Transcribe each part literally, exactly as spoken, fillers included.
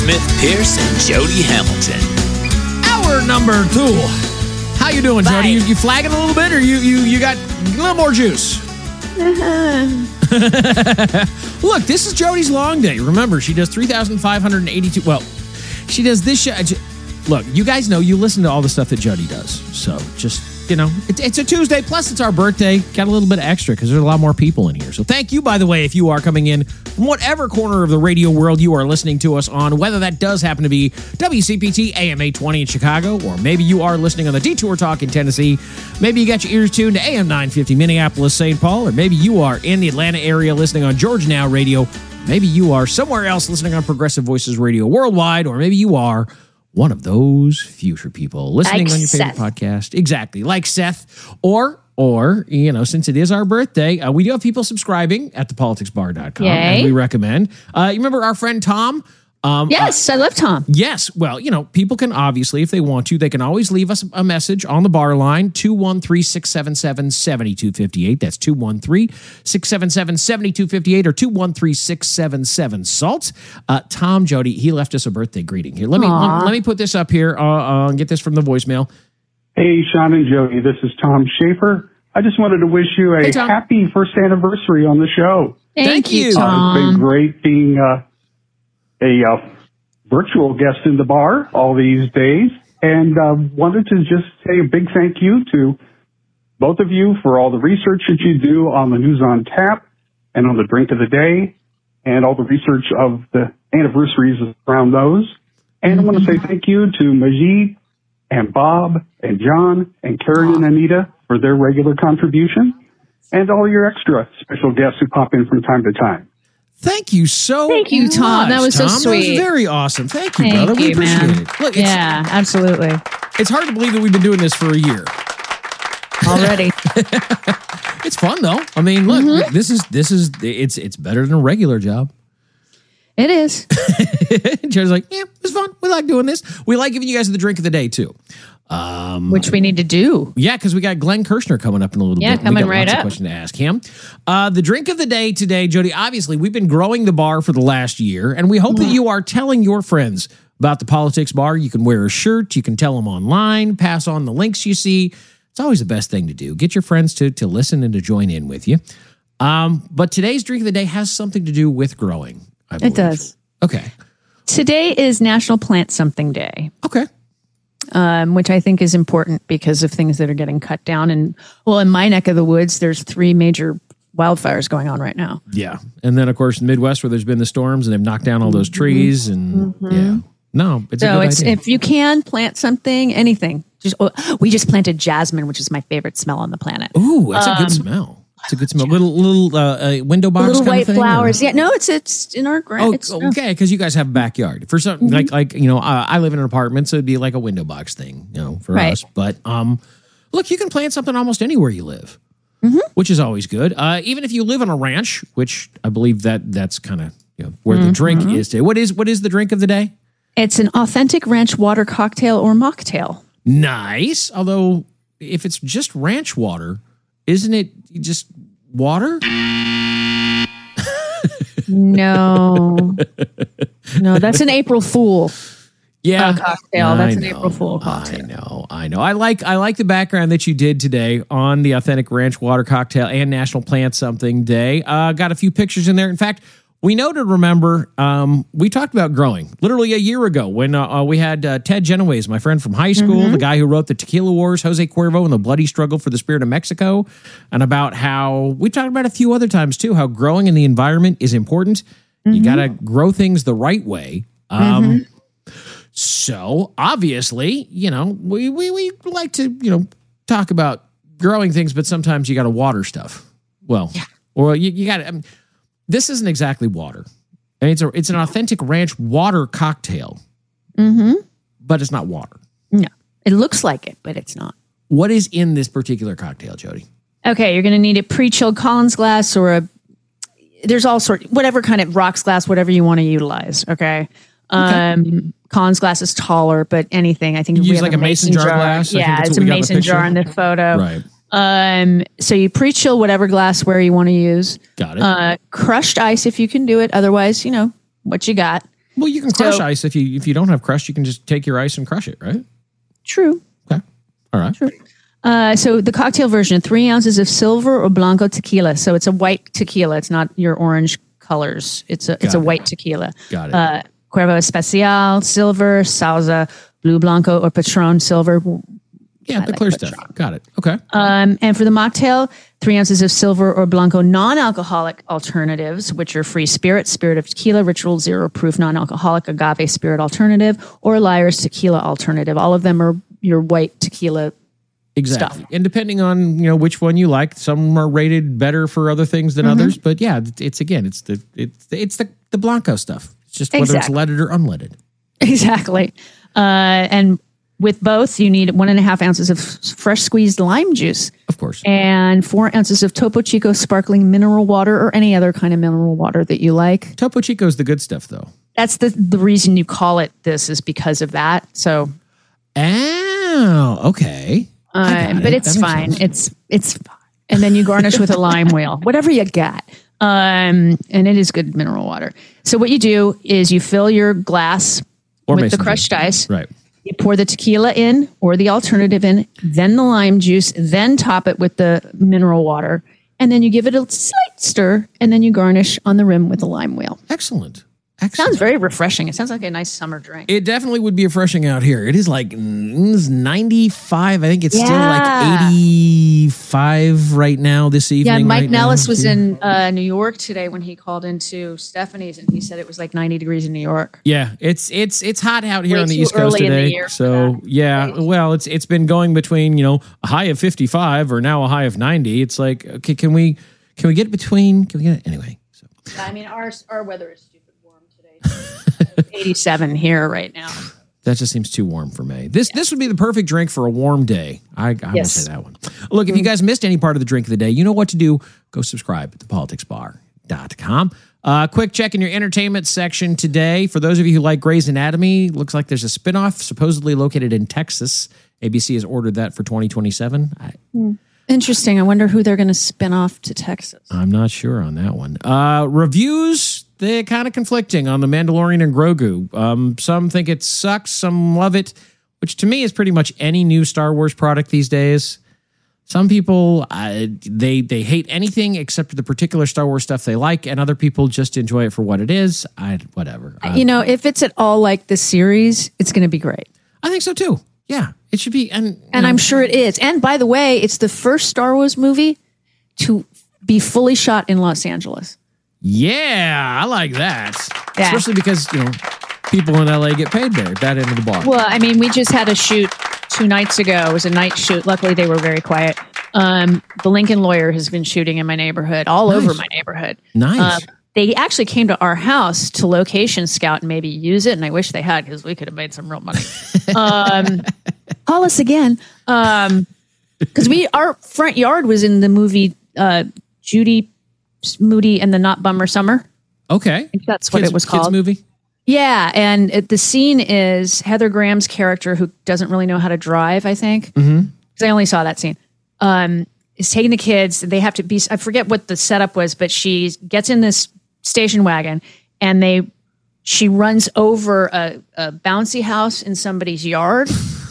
Smith Pierce and Jody Hamilton. Hour number two. How you doing, Jody? You, you flagging a little bit, or you you you got a little more juice? Look, this is Jody's long day. Remember, she does three thousand five hundred eighty-two. Well, she does this show. Look, you guys know you listen to all the stuff that Jody does. So just, you know, it, it's a Tuesday. Plus, it's our birthday. Got a little bit extra because there's a lot more people in here. So thank you, by the way, if you are coming in from whatever corner of the radio world you are listening to us on, whether that does happen to be W C P T A M eight twenty in Chicago, or maybe you are listening on the Detour Talk in Tennessee. Maybe you got your ears tuned to A M nine fifty Minneapolis, Saint Paul, or maybe you are in the Atlanta area listening on Georgia Now Radio. Maybe you are somewhere else listening on Progressive Voices Radio Worldwide, or maybe you are one of those future people listening like on your favorite Seth. podcast. Exactly, like Seth. Or, or you know, since it is our birthday, uh, we do have people subscribing at the politics bar dot com, Yay. and we recommend. Uh, you remember our friend Tom? Um, Yes, uh, I love Tom. Yes. Well, you know, people can obviously, if they want to, they can always leave us a message on the bar line, two one three, six seven seven, seven two five eight. That's two one three, six seven seven, seven two five eight or two one three, six seven seven, SALT. Uh, Tom, Jody, he left us a birthday greeting here. Let me let, let me put this up here uh, uh, and get this from the voicemail. Hey, Sean and Jody, this is Tom Schaefer. I just wanted to wish you a Hey, Tom. happy first anniversary on the show. Thank, Thank you, you. Uh, Tom. it's been great being uh, a uh, virtual guest in the bar all these days, and uh, wanted to just say a big thank you to both of you for all the research that you do on the News on Tap and on the Drink of the Day, and all the research of the anniversaries around those. And I want to say thank you to Majid and Bob and John and Karen and Anita for their regular contribution, and all your extra special guests who pop in from time to time. Thank you so Thank you, Tom. much, That was so Tom. That sweet. was very awesome. Thank you, Thank brother. We you, appreciate man. it. Look, it's, Yeah, absolutely. it's hard to believe that we've been doing this for a year. Already. It's fun though. I mean, look, Mm-hmm. this is this is it's it's better than a regular job. It is. Joe's like, yeah, it's fun. We like doing this. We like giving you guys the drink of the day too. Um, Which we need to do. yeah, because we got Glenn Kirshner coming up in a little Yeah, bit. coming we got right lots up. Of questions to ask him. Uh, the drink of the day today, Jody. Obviously, we've been growing the bar for the last year, and we hope that you are telling your friends about the Politics Bar. You can wear a shirt. You can tell them online. Pass on the links you see. It's always the best thing to do. Get your friends to to listen and to join in with you. Um, but today's drink of the day has something to do with growing. I believe. It does. Okay. Today is National Plant Something Day, Okay. um, which I think is important because of things that are getting cut down. And well, in my neck of the woods, there's three major wildfires going on right now. Yeah. And then, of course, in the Midwest, where there's been the storms and they've knocked down all those trees. And yeah. No, it's a So good it's idea. if you can plant something, anything. Just oh, we just planted jasmine, which is my favorite smell on the planet. Ooh, that's a good smell. It's a good smell. Little little uh, uh, window box Little kind white of thing. flowers. Or? Yeah, no, it's it's in our ground. Oh, it's, okay. Because you guys have a backyard for something like like you know uh, I live in an apartment, so it'd be like a window box thing, you know, for Right. us. But um, look, you can plant something almost anywhere you live, Mm-hmm. which is always good. Uh, even if you live on a ranch, which I believe that that's kind of you know where the drink Mm-hmm. is today. What is what is the drink of the day? It's an authentic ranch water cocktail or mocktail. Nice. Although if it's just ranch water, isn't it just water? No, no, that's an April Fool. Yeah, Uh, cocktail. I That's an know, April Fool I cocktail. know, I know. I like I like the background that you did today on the Authentic Ranch Water Cocktail and National Plant Something Day. Uh, got a few pictures in there. In fact, we know to remember, um, we talked about growing literally a year ago when uh, uh, we had uh, Ted Genoways, my friend from high school, Mm-hmm. the guy who wrote the Tequila Wars, Jose Cuervo, and the Bloody Struggle for the Spirit of Mexico, and about how we talked about a few other times too, how growing in the environment is important. Mm-hmm. You got to grow things the right way. Um, So obviously, you know, we, we, we like to, you know, talk about growing things, but sometimes you got to water stuff. Well, or you, you got to, I mean, this isn't exactly water. I mean, it's a, it's an authentic ranch water cocktail, Mm-hmm. but it's not water. No, it looks like it, but it's not. What is in this particular cocktail, Jody? Okay, you're going to need a pre-chilled Collins glass or a. There's all sort, whatever kind of rocks glass, whatever you want to utilize. Okay. Um, Collins glass is taller, but anything. I think You we use have like a mason jar glass? I think Yeah, that's it's what a we got in the mason jar picture. in the photo. Right. Um, so you pre-chill whatever glassware you want to use. Got it. Uh, crushed ice if you can do it. Otherwise, you know what you got. Well, you can crush So- ice if you if you don't have crushed. You can just take your ice and crush it, right? True. Okay. All right. True. Uh, so the cocktail version, three ounces of silver or blanco tequila. So it's a white tequila. It's not your orange colors. It's a it's Got a it. white tequila. Got it. Uh, Cuervo Especial, silver, Sauza, Blue Blanco, or Patron silver. Yeah, I the like clear Patron. stuff. Got it. Okay. Um, and for the mocktail, three ounces of silver or Blanco non-alcoholic alternatives, which are free spirit, spirit of tequila, ritual zero proof non-alcoholic agave spirit alternative, or Lyre's tequila alternative. All of them are your white tequila. Exactly. Stuff. And depending on, you know, which one you like, some are rated better for other things than Mm-hmm. others. But yeah, it's again, it's the it's it's the, the Blanco stuff. It's just whether Exactly. it's leaded or unleaded. Exactly. Uh, and with both, you need one and a half ounces of s- fresh squeezed lime juice Of course. and four ounces of Topo Chico sparkling mineral water or any other kind of mineral water that you like. Topo Chico's the good stuff though. That's the, the reason you call it this is because of that. So, Oh, okay. I uh, got but it. it's That makes fine. sense. It's, it's fine. And then you garnish with a lime wheel, whatever you got. Um, and it is good mineral water. So what you do is you fill your glass Or with mason the crushed jar. ice. Right. You pour the tequila in or the alternative in, then the lime juice, then top it with the mineral water, and then you give it a slight stir, and then you garnish on the rim with a lime wheel. Excellent. Excellent. Sounds very refreshing. It sounds like a nice summer drink. It definitely would be refreshing out here. It is like mm, it's ninety-five. I think it's still Yeah. like eighty-five right now this Yeah, evening. Mike right now. Nellis was in uh, New York today when he called into Stephanie's, and he said it was like ninety degrees in New York. Yeah, it's it's it's hot out here Way on the too East Coast early in the today. year for So that. yeah, well, it's it's been going between, you know, a high of fifty-five or now a high of ninety. It's like, okay, can we can we get between? Can we get anyway? So I mean, our our weather is stupid warm today. eighty-seven here right now. that just seems too warm for me. This this would be the perfect drink for a warm day. I, I will Yes. say that one. Look, if you guys missed any part of the drink of the day, you know what to do. Go subscribe at the politics bar dot com. Uh, quick check in your entertainment section today. For those of you who like Grey's Anatomy, looks like there's a spinoff supposedly located in Texas. A B C has ordered that for twenty twenty-seven. I, Interesting. I wonder who they're going to spin off to Texas. I'm not sure on that one. Uh, reviews, they're kind of conflicting on The Mandalorian and Grogu. Um, some think it sucks, some love it, which to me is pretty much any new Star Wars product these days. Some people, uh, they they hate anything except the particular Star Wars stuff they like, and other people just enjoy it for what it is. I whatever. I, You know, if it's at all like the series, it's going to be great. I think so too. Yeah, it should be. And, you And know, I'm sure it is. And by the way, it's the first Star Wars movie to be fully shot in Los Angeles. yeah, I like that. Yeah. Especially because, you know, people in L A get paid there at that end of the bar. Well, I mean, we just had a shoot two nights ago. It was a night shoot. Luckily, they were very quiet. Um, the Lincoln Lawyer has been shooting in my neighborhood, all Nice. over my neighborhood. Nice. Um, they actually came to our house to location scout and maybe use it. And I wish they had because we could have made some real money. Um, call us again. Um, because we, our front yard was in the movie uh, Judy Moody and the Not Bummer Summer. Okay. I think that's what Kids- it was Kids called. movie? Yeah, and it, the scene is Heather Graham's character, who doesn't really know how to drive, I think, because mm-hmm. I only saw that scene, um, is taking the kids. They have to be, I forget what the setup was, but she gets in this station wagon and they, she runs over a, a bouncy house in somebody's yard.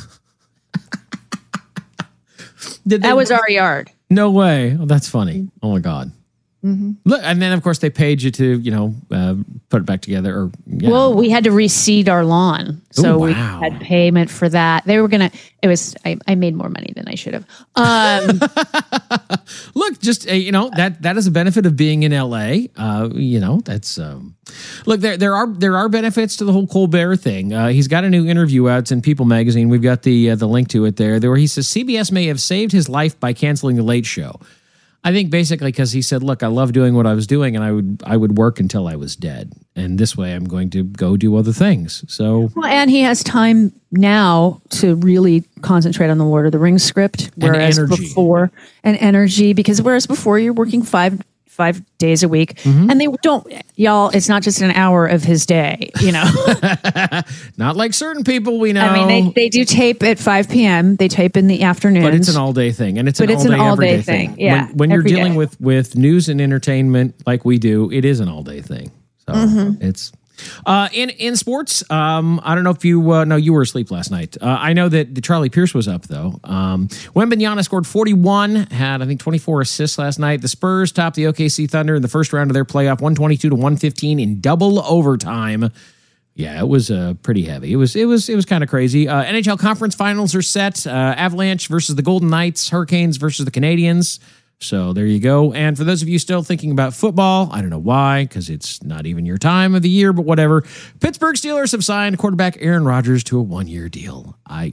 Did they- That was our yard. No way. Oh, that's funny. Oh my God. Look, and then of course they paid you to, you know, uh, put it back together. Or yeah. Well, we had to reseed our lawn, so Ooh, we wow. had payment for that. They were gonna. It was. I, I made more money than I should have. Um, look, just uh, you know that that is a benefit of being in L A. Uh, you know, that's um, look there. There are there are benefits to the whole Colbert thing. Uh, he's got a new interview out. It's in People magazine. We've got the uh, the link to it there. There, where he says C B S may have saved his life by canceling the Late Show. I think basically because he said, "Look, I love doing what I was doing, and I would I would work until I was dead, and this way I'm going to go do other things." So well, and he has time now to really concentrate on the Lord of the Rings script, whereas energy. before and energy because whereas before you're working five five days a week, Mm-hmm. and they don't, y'all. It's not just an hour of his day, you know. not like certain people we know. I mean, they they do tape at five p.m. They tape in the afternoons, But it's an all-day thing, and it's But an it's an all-day, all-day everyday thing. thing. Yeah, When, when you're every dealing day. with with news and entertainment like we do, it is an all-day thing. So Mm-hmm. it's Uh, in in sports, um, I don't know if you uh, no you were asleep last night. Uh, I know that Charlie Pierce was up though. Um, Wembanyama scored forty-one, had I think twenty-four assists last night. The Spurs topped the O K C Thunder in the first round of their playoff, one twenty-two to one fifteen in double overtime. Yeah, it was uh, pretty heavy. It was it was it was kind of crazy. Uh, N H L conference finals are set. Uh, Avalanche versus the Golden Knights, Hurricanes versus the Canadiens. So there you go. And for those of you still thinking about football, I don't know why, because it's not even your time of the year, but whatever. Pittsburgh Steelers have signed quarterback Aaron Rodgers to a one-year deal. I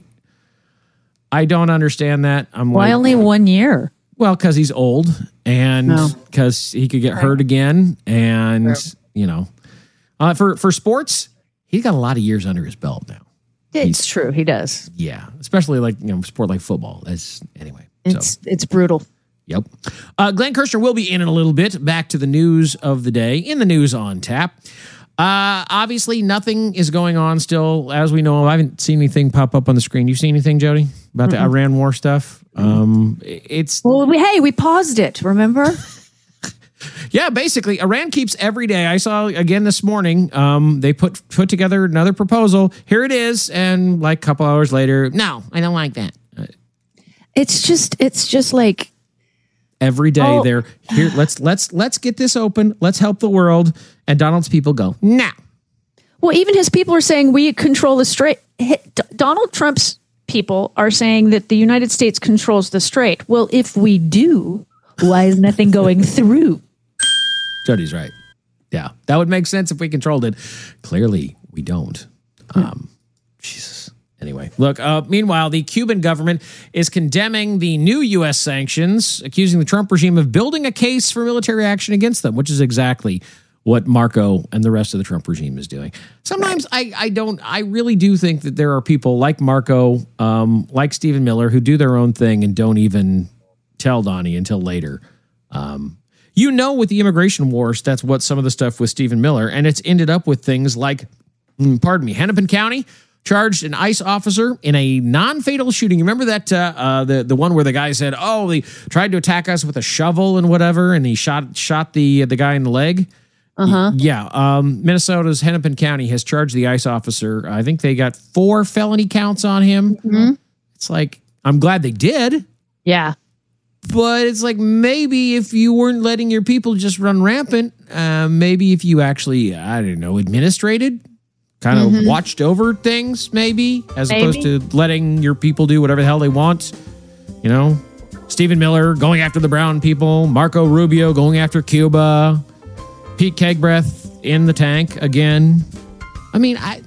I don't understand that. I'm Why like, only one year? Well, because he's old and because no. he could get hurt again. And, right. you know, uh, for, for sports, he's got a lot of years under his belt now. It's he's, true. He does. Yeah. Especially like, you know, sport like football. That's anyway. It's so. It's brutal. Yep. Uh, Glenn Kirshner will be in in a little bit. Back to the news of the day in the news on tap. Uh, obviously, nothing is going on still, as we know. I haven't seen anything pop up on the screen. You seen anything, Jody, about mm-hmm. the Iran war stuff? Um, it's well, we, hey, we paused it. Remember? Yeah, basically, Iran keeps every day. I saw again this morning. Um, they put put together another proposal. Here it is, and like a couple hours later, no, I don't like that. Uh, it's just, it's just like. Every day oh. they're here. Let's let's let's get this open. Let's help the world. And Donald's people go, nah. Well, even his people are saying we control the strait. Donald Trump's people are saying that the United States controls the strait. Well, if we do, why is nothing going through? Jody's right. Yeah, that would make sense if we controlled it. Clearly, we don't. Yeah. Um, Jesus. Anyway, look, uh, meanwhile, the Cuban government is condemning the new U S sanctions, accusing the Trump regime of building a case for military action against them, which is exactly what Marco and the rest of the Trump regime is doing. Sometimes I, I don't, I really do think that there are people like Marco, um, like Stephen Miller, who do their own thing and don't even tell Donnie until later. Um, you know, with the immigration wars, that's what some of the stuff with Stephen Miller, and it's ended up with things like, pardon me, Hennepin County charged an ICE officer in a non-fatal shooting. You remember that uh, uh, the the one where the guy said, "Oh, they tried to attack us with a shovel and whatever," and he shot shot the the guy in the leg. Uh huh. Yeah. Um, Minnesota's Hennepin County has charged the ICE officer. I think they got four felony counts on him. Mm-hmm. It's like, I'm glad they did. Yeah. But it's like, maybe if you weren't letting your people just run rampant, uh, maybe if you actually, I don't know, administrated. Kind of mm-hmm. watched over things, maybe, as maybe. opposed to letting your people do whatever the hell they want. You know, Stephen Miller going after the brown people, Marco Rubio going after Cuba, Pete Kegbreath in the tank again. I mean, I.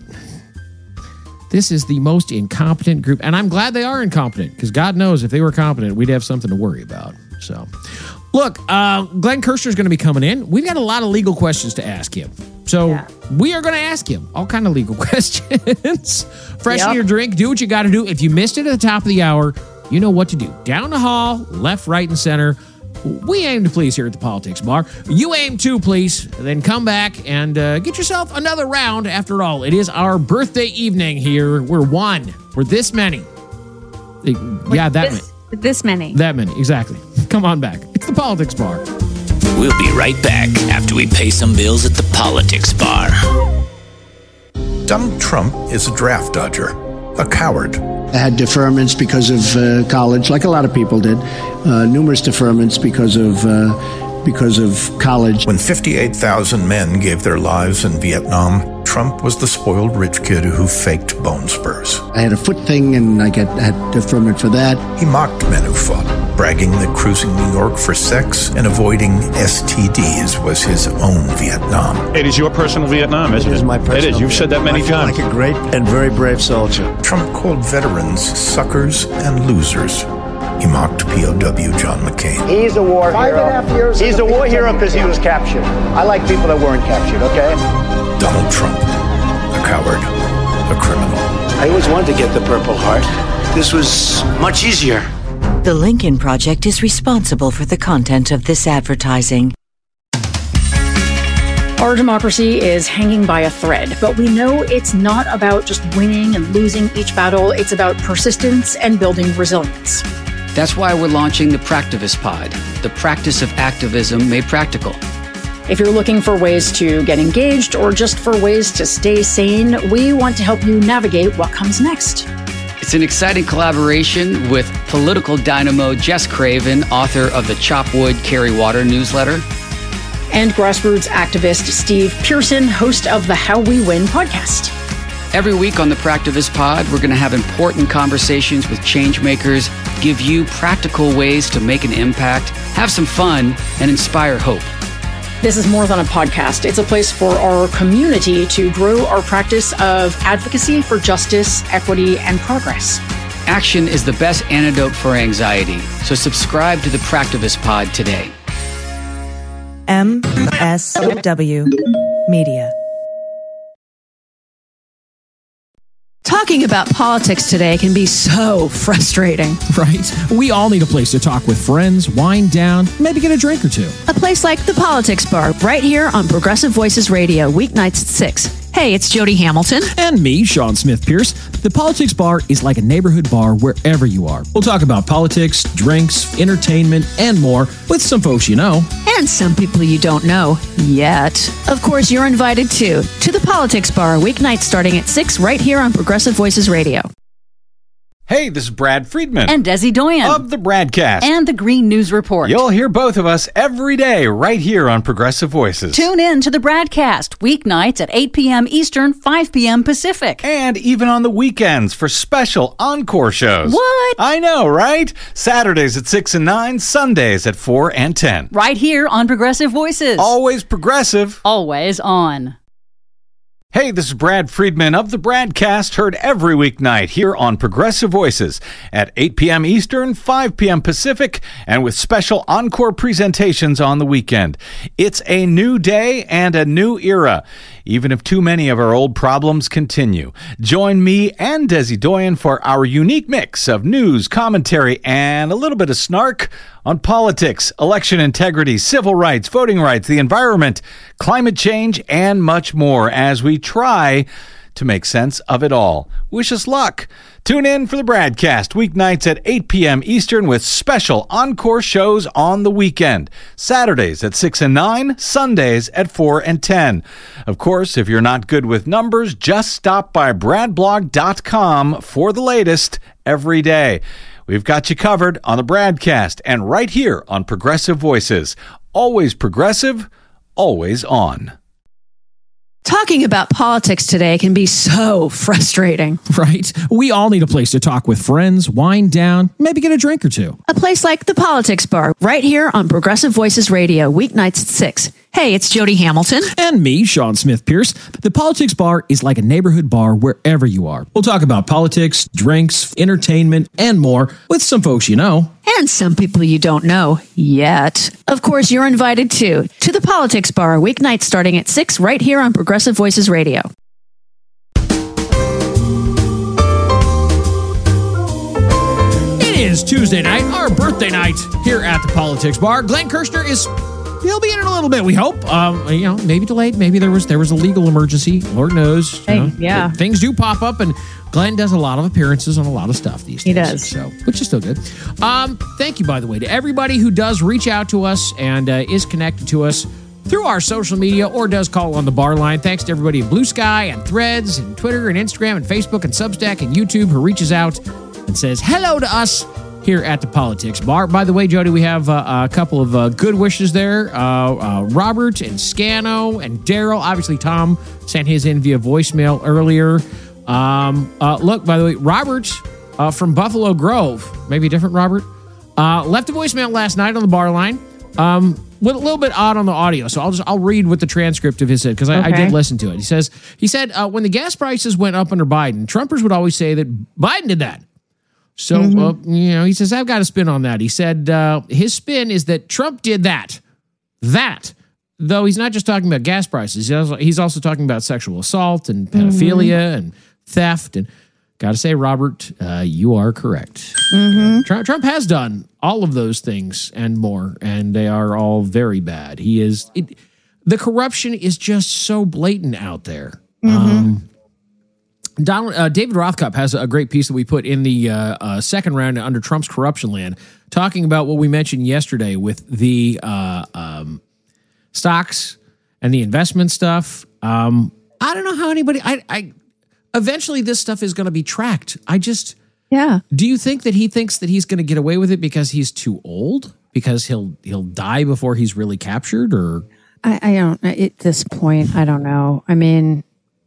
This is the most incompetent group, and I'm glad they are incompetent, because God knows if they were competent, we'd have something to worry about. So, look, uh, Glenn Kirshner is going to be coming in. We've got a lot of legal questions to ask him. So yeah. we are going to ask him all kind of legal questions. Freshen yep. your drink. Do what you got to do. If you missed it at the top of the hour, you know what to do. Down the hall, left, right, and center. We aim to please here at the Politics Bar. You aim to please. Then come back and uh, get yourself another round. After all, it is our birthday evening here. We're one. We're this many. Yeah, that this, many. This many. That many, exactly. Come on back. It's the Politics Bar. We'll be right back after we pay some bills at the Politics Bar. Donald Trump is a draft dodger, a coward. I had deferments because of uh, college, like a lot of people did. Uh, numerous deferments because of uh, because of college. When fifty-eight thousand men gave their lives in Vietnam, Trump was the spoiled rich kid who faked bone spurs. I had a foot thing, and I got had deferment for that. He mocked men who fought, bragging that cruising New York for sex and avoiding S T Ds was his own Vietnam. It is your personal Vietnam, isn't it? It is my personal. It is. You've said that many I feel times. like a great and very brave soldier. Trump called veterans suckers and losers. He mocked P O W John McCain. He's a war Five hero. and a half years He's a war hero because he was captured. I like people that weren't captured, okay? Donald Trump, a coward, a criminal. I always wanted to get the Purple Heart. This was much easier. The Lincoln Project is responsible for the content of this advertising. Our democracy is hanging by a thread, but we know it's not about just winning and losing each battle. It's about persistence and building resilience. That's why we're launching the Practivist Pod, the practice of activism made practical. If you're looking for ways to get engaged or just for ways to stay sane, we want to help you navigate what comes next. It's an exciting collaboration with political dynamo Jess Craven, author of the Chop Wood, Carry Water newsletter. And grassroots activist Steve Pearson, host of the How We Win podcast. Every week on the Practivist Pod, we're going to have important conversations with change makers, give you practical ways to make an impact, have some fun, and inspire hope. This is more than a podcast. It's a place for our community to grow our practice of advocacy for justice, equity, and progress. Action is the best antidote for anxiety. So subscribe to the Practivist Pod today. M S W Media. Talking about politics today can be so frustrating. Right? We all need a place to talk with friends, wind down, maybe get a drink or two. A place like the Politics Bar, right here on Progressive Voices Radio, weeknights at six. Hey, it's Jody Hamilton. And me, Sean Smith Pierce. The Politics Bar is like a neighborhood bar wherever you are. We'll talk about politics, drinks, entertainment, and more with some folks you know. And some people you don't know yet. Of course, you're invited too to the Politics Bar, weeknights starting at six right here on Progressive Voices Radio. Hey, this is Brad Friedman. And Desi Doyen. Of the Bradcast. And the Green News Report. You'll hear both of us every day right here on Progressive Voices. Tune in to the Bradcast, weeknights at eight p.m. Eastern, five p.m. Pacific. And even on the weekends for special encore shows. What? I know, right? Saturdays at six and nine, Sundays at four and ten. Right here on Progressive Voices. Always progressive. Always on. Hey, this is Brad Friedman of the Bradcast, heard every weeknight here on Progressive Voices at eight p.m. Eastern, five p.m. Pacific, and with special encore presentations on the weekend. It's a new day and a new era, even if too many of our old problems continue. Join me and Desi Doyen for our unique mix of news, commentary, and a little bit of snark on politics, election integrity, civil rights, voting rights, the environment, climate change, and much more as we try to make sense of it all. Wish us luck. Tune in for the Bradcast weeknights at eight p.m. Eastern with special encore shows on the weekend. Saturdays at six and nine, Sundays at four and ten. Of course, if you're not good with numbers, just stop by brad blog dot com for the latest every day. We've got you covered on the Bradcast and right here on Progressive Voices. Always progressive, always on. Talking about politics today can be so frustrating. Right? We all need a place to talk with friends, wind down, maybe get a drink or two. A place like the Politics Bar, right here on Progressive Voices Radio, weeknights at six. Hey, it's Jody Hamilton. And me, Sean Smith Pierce. The Politics Bar is like a neighborhood bar wherever you are. We'll talk about politics, drinks, entertainment, and more with some folks you know. And some people you don't know yet. Of course, you're invited too to the Politics Bar, weeknights starting at six right here on Progressive Voices Radio. It is Tuesday night, our birthday night here at the Politics Bar. Glenn Kirshner is... He'll be in in a little bit, we hope. Um, you know, maybe delayed. Maybe there was there was a legal emergency. Lord knows. Hey, you know, yeah. Things do pop up, and Glenn does a lot of appearances on a lot of stuff these days. He does. So, which is still good. Um, thank you, by the way, to everybody who does reach out to us and uh, is connected to us through our social media or does call on the bar line. Thanks to everybody at Blue Sky and Threads and Twitter and Instagram and Facebook and Substack and YouTube who reaches out and says hello to us here at the Politics Bar. By the way, Jody, we have uh, a couple of uh, good wishes there. Uh, uh, Robert and Scano and Daryl. Obviously, Tom sent his in via voicemail earlier. Um, uh, look, by the way, Robert uh, from Buffalo Grove, maybe a different Robert, uh, left a voicemail last night on the bar line. Um, with a little bit odd on the audio, so I'll just I'll read what the transcript of his said because I, okay. I did listen to it. He says he said uh, when the gas prices went up under Biden, Trumpers would always say that Biden did that. So, mm-hmm. uh, you know, he says, I've got a spin on that. He said uh, his spin is that Trump did that. That. Though he's not just talking about gas prices. He's also, he's also talking about sexual assault and pedophilia mm-hmm. and theft. And got to say, Robert, uh, you are correct. Mm-hmm. Trump, Trump has done all of those things and more, and they are all very bad. He is... It, the corruption is just so blatant out there. Mm-hmm. Um Donald, uh, David Rothkopf has a great piece that we put in the uh, uh, second round under Trump's corruption land, talking about what we mentioned yesterday with the uh, um, stocks and the investment stuff. Um, I don't know how anybody. I, I eventually this stuff is going to be tracked. I just. Yeah. Do you think that he thinks that he's going to get away with it because he's too old? Because he'll he'll die before he's really captured, or I, I don't. At this point, I don't know. I mean,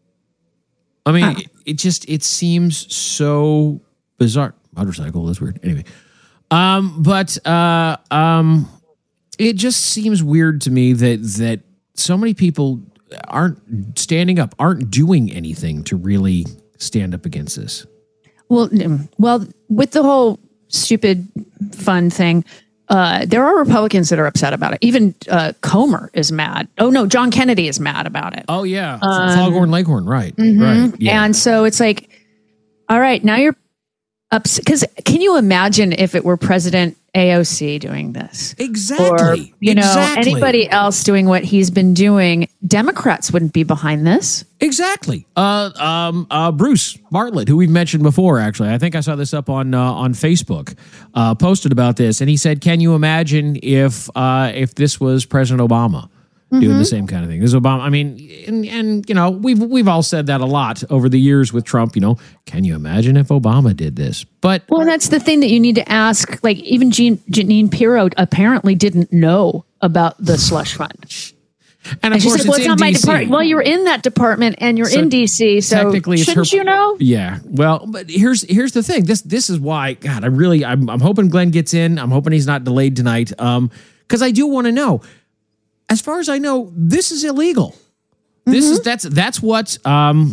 I mean, huh. it, it just it seems so bizarre. Motorcycle, that's weird. Anyway, um, but uh, um, it just seems weird to me that that so many people aren't standing up, aren't doing anything to really stand up against this. Well, well, with the whole stupid fund thing, uh, there are Republicans that are upset about it. Even uh, Comer is mad. Oh no, John Kennedy is mad about it. Oh yeah, Um, Foghorn Leghorn, right? Mhm. Right. Yeah. And so it's like, all right, now you're upset. Because can you imagine if it were President A O C doing this? Exactly. Or, you know, Exactly. anybody else doing what he's been doing, Democrats wouldn't be behind this. Exactly. Uh, um, uh, Bruce Bartlett, who we've mentioned before, actually, I think I saw this up on uh, on Facebook, uh, posted about this, and he said, "Can you imagine if uh, if this was President Obama doing Mhm. the same kind of thing?" This is Obama. I mean, and, and you know, we've we've all said that a lot over the years with Trump. You know, can you imagine if Obama did this? But Well, that's the thing that you need to ask. Like even Jean, Janine Pirro apparently didn't know about the slush fund. And of she course, said, well, it's it's in not my D C. department. Well, you're in that department and you're So in D C, so technically, it's shouldn't her- you know? Yeah. Well, but here's here's the thing. This this is why. God, I really I'm I'm hoping Glenn gets in. I'm hoping he's not delayed tonight. Um, because I do want to know. As far as I know, this is illegal. This is that's that's what um,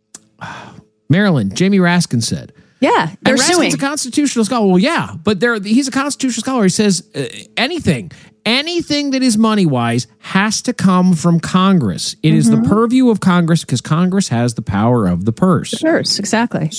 Maryland Jamie Raskin said. Yeah, they're And Raskin's suing. a constitutional scholar. Well, yeah, but there he's a constitutional scholar. He says uh, anything, anything that is money wise has to come from Congress. It is the purview of Congress because Congress has the power of the purse. The purse, exactly.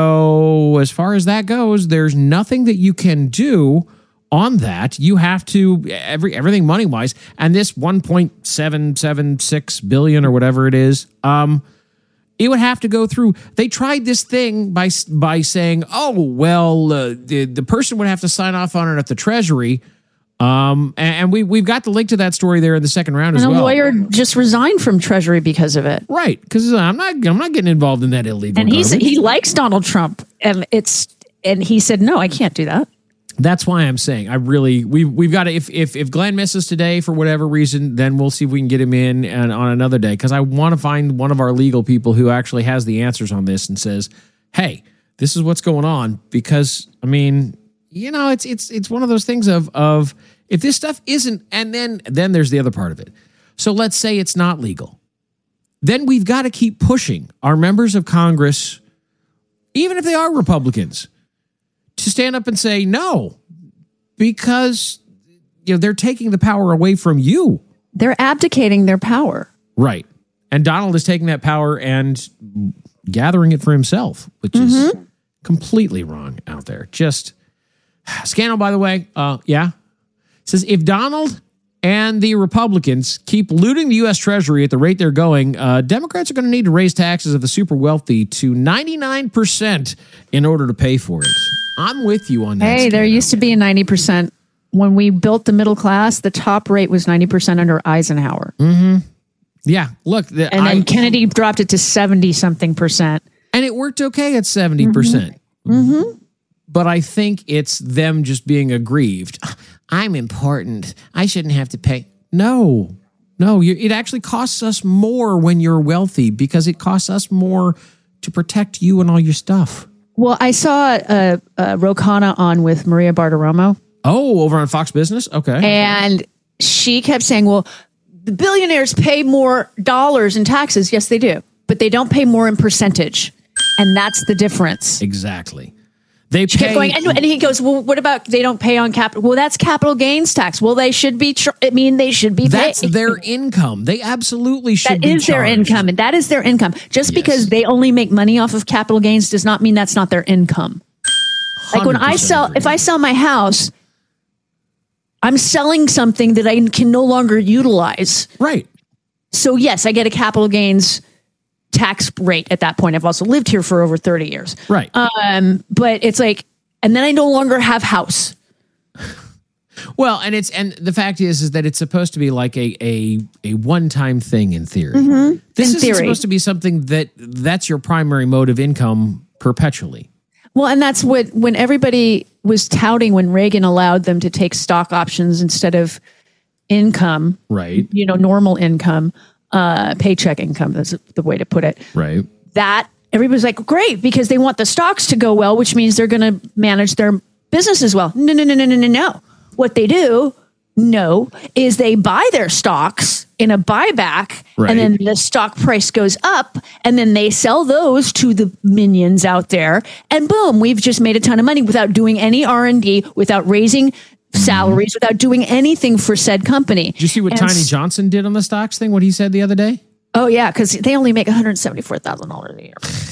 So as far as that goes, there's nothing that you can do on that. You have to every everything money wise, and this one point seven seven six billion or whatever it is. Um, It would have to go through. They tried this thing by by saying, "Oh, well, uh, the the person would have to sign off on it at the Treasury." Um, and, and we we've got the link to that story there in the second round And as a well. lawyer just resigned from Treasury because of it. Right? Because I'm not I'm not getting involved in that illegal. And he's garbage. he likes Donald Trump, and it's and he said, "No, I can't do that." That's why I'm saying I really we've we've got to if if if Glenn misses today for whatever reason, then we'll see if we can get him in and on another day because I want to find one of our legal people who actually has the answers on this and says, "Hey, this is what's going on." Because I mean, you know, it's it's it's one of those things of of if this stuff isn't, and then then there's the other part of it. So let's say it's not legal, then we've got to keep pushing our members of Congress, even if they are Republicans, to stand up and say no, because you know they're taking the power away from you. They're abdicating their power. Right. And Donald is taking that power and gathering it for himself, which is completely wrong out there. Just scandal, by the way. Uh, yeah. It says if Donald and the Republicans keep looting the U S Treasury at the rate they're going, uh, Democrats are going to need to raise taxes of the super wealthy to ninety-nine percent in order to pay for it. I'm with you on that. Hey, there used to be a ninety percent. When we built the middle class, the top rate was ninety percent under Eisenhower. Mm-hmm. Yeah, look. The, And then I- Kennedy dropped it to seventy something percent. And it worked okay at seventy percent. Mm-hmm. But I think it's them just being aggrieved. I'm important. I shouldn't have to pay. No, no. You, it actually costs us more when you're wealthy because it costs us more to protect you and all your stuff. Well, I saw uh, uh, Ro Khanna on with Maria Bartiromo. Oh, over on Fox Business? Okay. And she kept saying, well, the billionaires pay more dollars in taxes. Yes, they do. But they don't pay more in percentage. And that's the difference. Exactly. They She kept pay. going, and, and he goes, well, what about they don't pay on capital? Well, that's capital gains tax. Well, they should be, tr- I mean, they should be That's paid. their income. They absolutely should That be is their charged. income. And that is their income. Just because they only make money off of capital gains does not mean that's not their income. Like when I sell, if I sell my house, I'm selling something that I can no longer utilize. Right. So yes, I get a capital gains tax rate at that point. I've also lived here for over thirty years. Right. Um, but it's like, and then I no longer have house. Well, and it's and the fact is is that it's supposed to be like a a, a one-time thing in theory. Mm-hmm. This in is theory. supposed to be something that that's your primary mode of income perpetually. Well, and that's what when everybody was touting when Reagan allowed them to take stock options instead of income, right? You know, normal income, uh, paycheck income. That's the way to put it. Right. That everybody's like, great, because they want the stocks to go well, which means they're going to manage their business as well. No, no, no, no, no, no, no. What they do, no, is they buy their stocks in a buyback, right. and then the stock price goes up, and then they sell those to the minions out there, and boom, we've just made a ton of money without doing any R and D, without raising salaries, mm-hmm. without doing anything for said company. Did you see what and Tiny Johnson did on the stocks thing? What he said the other day? Oh yeah, because they only make one hundred seventy-four thousand dollars a year.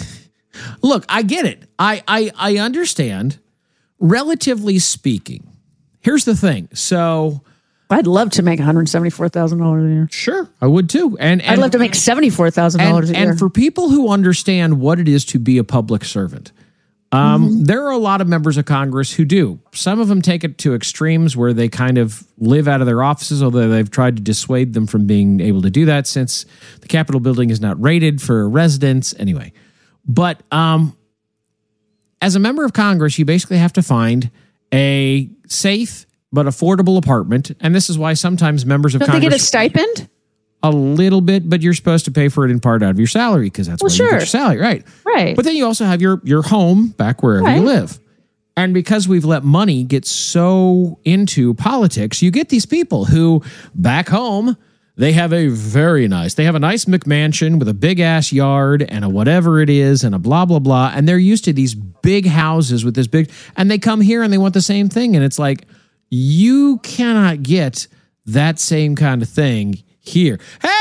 Look, I get it. I, I I understand. Relatively speaking, here's the thing. So I'd love to make one hundred seventy-four thousand dollars a year. Sure, I would too. And, and I'd love to make seventy-four thousand dollars a year. And for people who understand what it is to be a public servant, um, mm-hmm. there are a lot of members of Congress who do. Some of them take it to extremes where they kind of live out of their offices, although they've tried to dissuade them from being able to do that since the Capitol building is not rated for residents. Anyway, but um, as a member of Congress, you basically have to find a safe but affordable apartment, and this is why sometimes members of Don't Congress they get a stipend? A little bit, but you're supposed to pay for it in part out of your salary because that's well, where sure. you get your salary, right? Right. But then you also have your your home back wherever right. you live, and because we've let money get so into politics, you get these people who back home they have a very nice, they have a nice McMansion with a big ass yard and a whatever it is and a blah blah blah, and they're used to these big houses with this big, and they come here and they want the same thing, and it's like, you cannot get that same kind of thing here.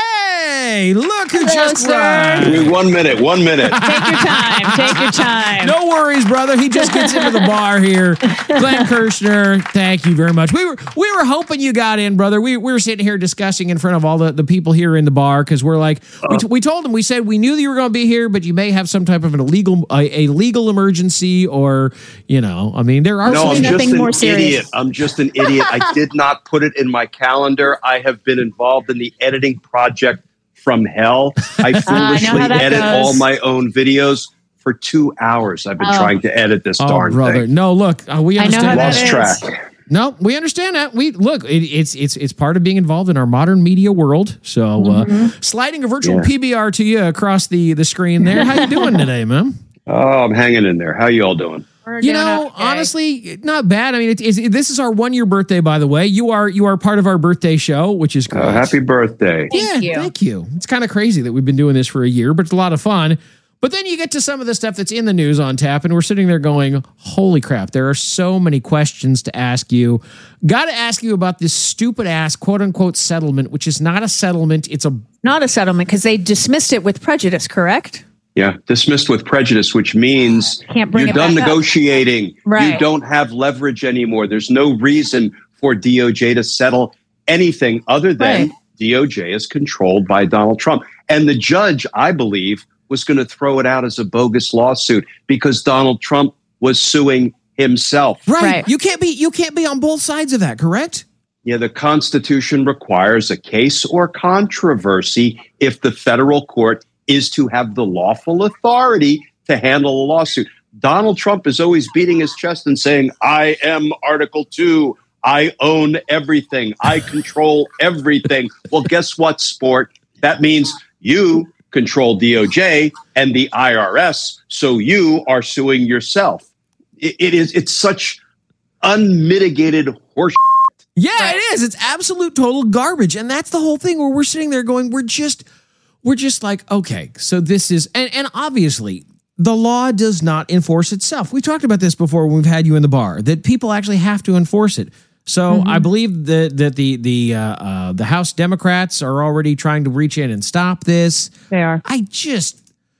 Hey, look who Hello, just sir. arrived. Give me one minute, one minute. Take your time. Take your time. No worries, brother. He just gets into the bar here. Glenn Kirshner, thank you very much. We were we were hoping you got in, brother. We, we were sitting here discussing in front of all the, the people here in the bar because we're like, we, t- we told them, we said we knew that you were going to be here, but you may have some type of an illegal, a, a legal emergency or, you know, I mean, there are no, some I'm nothing just more an serious. idiot. I'm just an idiot. I did not put it in my calendar. I have been involved in the editing project from hell. I foolishly I edit goes. all my own videos for two hours. I've been Oh. trying to edit this Oh, darn brother. thing. No, look, uh, we I know how understand that Lost is. track. No, we understand that. We look, it, it's it's it's part of being involved in our modern media world. So, uh, Mm-hmm. sliding a virtual Yeah. P B R to you across the the screen there. How you doing today, man? Oh, I'm hanging in there. How you all doing? We're You doing know, okay. honestly, not bad. I mean, it, it's, this is our one year birthday, by the way. You are you are part of our birthday show, which is great. Uh, happy birthday. yeah, Thank you. thank you. It's kind of crazy that we've been doing this for a year, but it's a lot of fun. But then you get to some of the stuff that's in the news on tap, and we're sitting there going, holy crap, there are so many questions to ask you. Got to ask you about this stupid ass quote unquote settlement, which is not a settlement. It's a Not a settlement because they dismissed it with prejudice, correct? Yeah, dismissed with prejudice, which means Can't bring you're it done back up. negotiating. Right. You don't have leverage anymore. There's no reason for D O J to settle anything other than Right. D O J is controlled by Donald Trump. And the judge, I believe, was going to throw it out as a bogus lawsuit because Donald Trump was suing himself. right. Right. You can't be you can't be on both sides of that, correct? Yeah, the Constitution requires a case or controversy if the federal court is to have the lawful authority to handle a lawsuit. Donald Trump is always beating his chest and saying, I am Article two. I own everything. I control everything. Well, guess what, sport? That means you control D O J and the I R S, so you are suing yourself. It, it is. It's such unmitigated horse. Yeah, it is. It's absolute total garbage. And that's the whole thing where we're sitting there going, we're just, we're just like, okay, so this is, and, and obviously the law does not enforce itself. We talked about this before when we've had you in the bar, that people actually have to enforce it. So Mm-hmm. I believe that, that the, the, uh, uh, the House Democrats are already trying to reach in and stop this. They are. I just,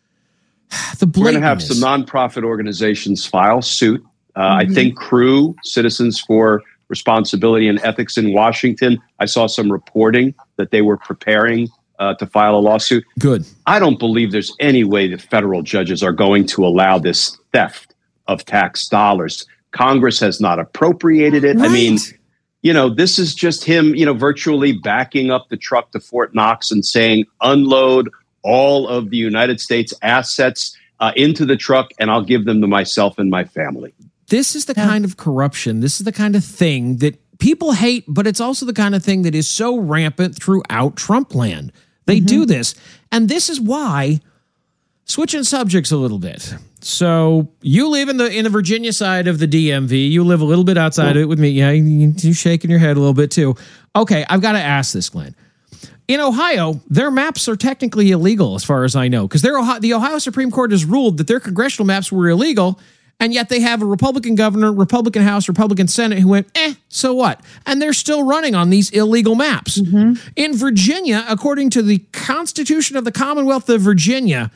the We're going to have blatantness. some nonprofit organizations file suit. Uh, Mm-hmm. I think C R E W, Citizens for Responsibility and Ethics in Washington, I saw some reporting that they were preparing uh, to file a lawsuit. Good. I don't believe there's any way that federal judges are going to allow this theft of tax dollars. Congress has not appropriated it. I mean, Right. you know, this is just him, you know, virtually backing up the truck to Fort Knox and saying, unload all of the United States assets uh, into the truck, and I'll give them to myself and my family. This is the yeah. kind of corruption. This is the kind of thing that people hate, but it's also the kind of thing that is so rampant throughout Trump land. They mm-hmm. do this. And this is why, switching subjects a little bit. So you live in the in the Virginia side of the D M V. You live a little bit outside of it with me. Yeah, you're shaking your head a little bit too. Okay, I've got to ask this, Glenn. In Ohio, their maps are technically illegal as far as I know, because the Ohio Supreme Court has ruled that their congressional maps were illegal. And yet they have a Republican governor, Republican House, Republican Senate who went, eh, so what? And they're still running on these illegal maps. Mm-hmm. In Virginia, according to the Constitution of the Commonwealth of Virginia,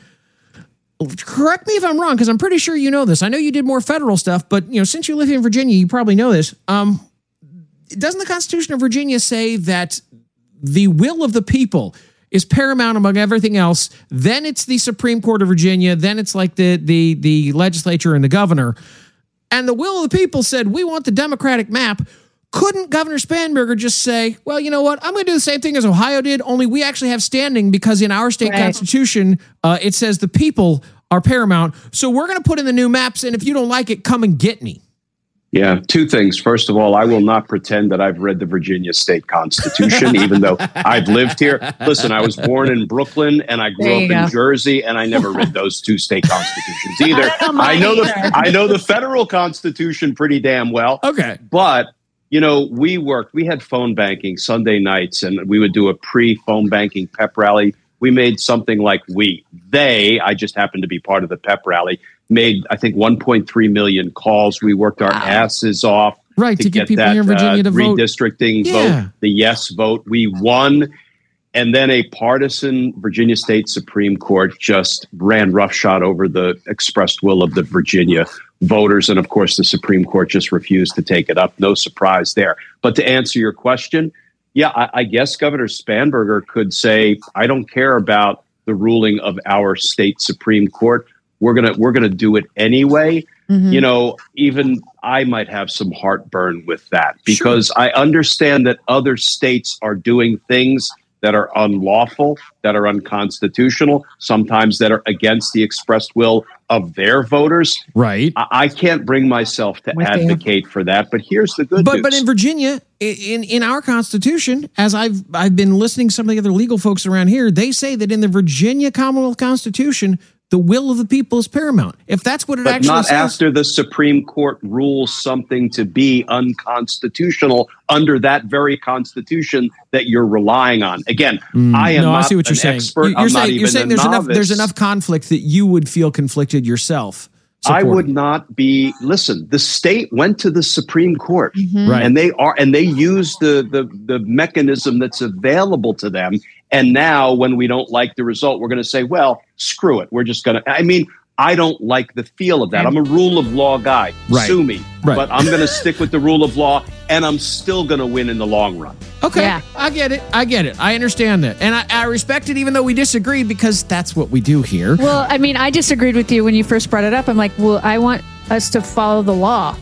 correct me if I'm wrong, because I'm pretty sure you know this. I know you did more federal stuff, but you know, since you live in Virginia, you probably know this. Um, doesn't the Constitution of Virginia say that the will of the people is paramount among everything else? Then it's the Supreme Court of Virginia. Then it's like the the the legislature and the governor. And the will of the people said, we want the Democratic map. Couldn't Governor Spanberger just say, well, you know what? I'm going to do the same thing as Ohio did, only we actually have standing because in our state right. constitution, uh, it says the people are paramount. So we're going to put in the new maps. And if you don't like it, come and get me. Yeah, two things. First of all, I will not pretend that I've read the Virginia State Constitution, even though I've lived here. Listen, I was born in Brooklyn and I grew up go. in Jersey, and I never read those two state constitutions either. I, I know the I know the federal Constitution pretty damn well. Okay, but you know, we worked. We had phone banking Sunday nights, and we would do a pre-phone banking pep rally. We made something like we they. I just happened to be part of the pep rally. Made, I think, one point three million calls. We worked our wow. asses off right, to, to get get people that here in Virginia uh, to vote. Redistricting Yeah. vote, the yes vote. We won. And then a partisan Virginia State Supreme Court just ran roughshod over the expressed will of the Virginia voters. And of course, the Supreme Court just refused to take it up. No surprise there. But to answer your question, yeah, I, I guess Governor Spanberger could say, I don't care about the ruling of our state Supreme Court. We're gonna we're gonna do it anyway. Mm-hmm. You know, even I might have some heartburn with that because sure. I understand that other states are doing things that are unlawful, that are unconstitutional, sometimes that are against the expressed will of their voters. Right. I, I can't bring myself to With advocate you. for that. But here's the good but, news. But in Virginia, in, in our Constitution, as I've I've been listening to some of the other legal folks around here, they say that in the Virginia Commonwealth Constitution, the will of the people is paramount. If that's what it but actually not says. After the Supreme Court rules something to be unconstitutional under that very Constitution that you're relying on. Again, mm, I am no, not I see what an you're saying. expert. You're I'm saying, not even you're saying a there's novice. enough there's enough conflict that you would feel conflicted yourself. I would not be. Listen, the state went to the Supreme Court, mm-hmm. right. and they are, and they use the, the the mechanism that's available to them. And now, when we don't like the result, we're going to say, "Well, screw it. We're just going to." I mean, I don't like the feel of that. I'm a rule of law guy. Right. Sue me, right. but I'm going to stick with the rule of law, and I'm still going to win in the long run. Okay, yeah. I get it. I get it. I understand that. And I, I respect it even though we disagreed because that's what we do here. Well, I mean, I disagreed with you when you first brought it up. I'm like, well, I want us to follow the law.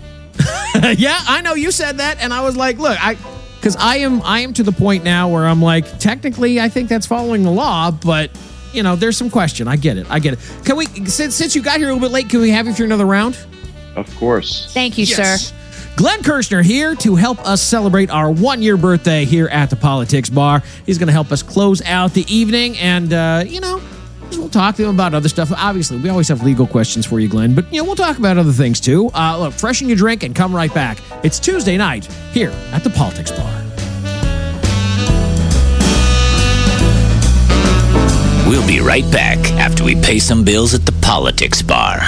Yeah, I know you said that. And I was like, look, I because I am I am to the point now where I'm like, technically, I think that's following the law. But, you know, there's some question. I get it. I get it. Can we, since, since you got here a little bit late, can we have you for another round? Of course. Thank you, Yes. sir. Glenn Kirshner here to help us celebrate our one-year birthday here at the Politics Bar. He's going to help us close out the evening, and, uh, you know, we'll talk to him about other stuff. Obviously, we always have legal questions for you, Glenn, but, you know, we'll talk about other things, too. Uh, look, freshen your drink and come right back. It's Tuesday night here at the Politics Bar. We'll be right back after we pay some bills at the Politics Bar.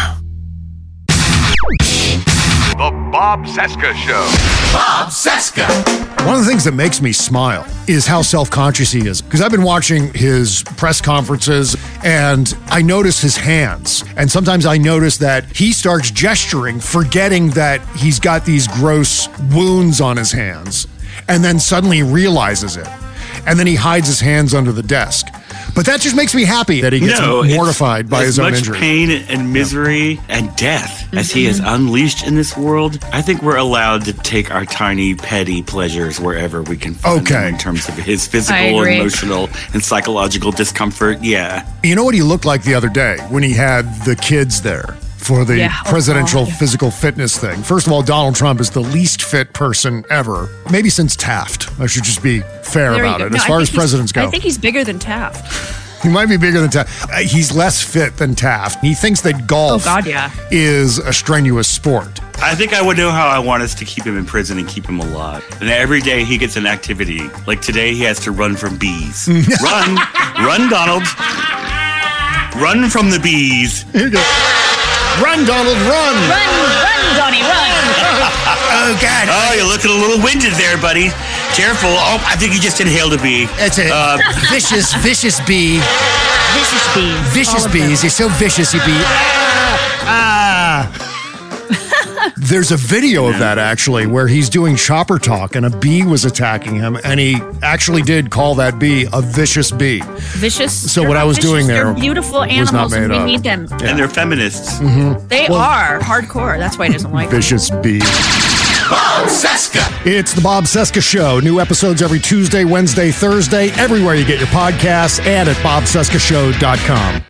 The Bob Cesca Show. Bob Cesca. One of the things that makes me smile is how self-conscious he is. Because I've been watching his press conferences and I notice his hands. And sometimes I notice that he starts gesturing, forgetting that he's got these gross wounds on his hands. And then suddenly realizes it. And then he hides his hands under the desk. But But that just makes me happy that he gets No, mortified by as his own much injury. pain and misery and death as he has unleashed in this world. I think we're allowed to take our tiny, petty pleasures wherever we can find Okay. them in terms of his I physical, agree. emotional, and psychological discomfort. Yeah. You know what he looked like the other day when he had the kids there for the Yeah. Oh, presidential God. physical fitness thing? First of all, Donald Trump is the least fit person ever, maybe since Taft. I should just be fair There you about go. it. No, As I far think as he's- presidents go, I think he's bigger than Taft. he might be bigger than Taft. Uh, He's less fit than Taft. He thinks that golf Oh, God, yeah. is a strenuous sport. I think I would know how I want us to keep him in prison and keep him alive. And every day he gets an activity. Like today, he has to run from bees. run, run, Donald. Run from the bees. Run, Donald, run. Run, run, Donnie, run. Oh, God. Oh, you're looking a little winded there, buddy. Careful. Oh, I think you just inhaled a bee. It's a Uh, vicious, vicious bee. Vicious bees. Vicious All of bees. them. You're so vicious, you bee. Ah. ah. There's a video of that actually where he's doing chopper talk and a bee was attacking him and he actually did call that bee a vicious bee. Vicious. So They're what I not was vicious. doing there They're beautiful was not animals, and made we up. need them. Yeah. And they're feminists. Mhm. They Well, are hardcore. That's why he doesn't like them. Vicious bee. Bob Cesca. It's the Bob Cesca Show. New episodes every Tuesday, Wednesday, Thursday, everywhere you get your podcasts and at bob cesca show dot com.